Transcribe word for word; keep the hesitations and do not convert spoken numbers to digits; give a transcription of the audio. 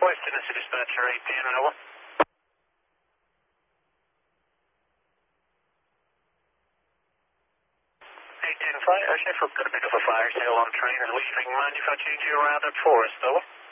West Tennessee Dispatcher eight ten, over. eight ten flight, Sheffield, got a bit of a fire sale on train. Is Lee String, mind if I change you around at Forest, over?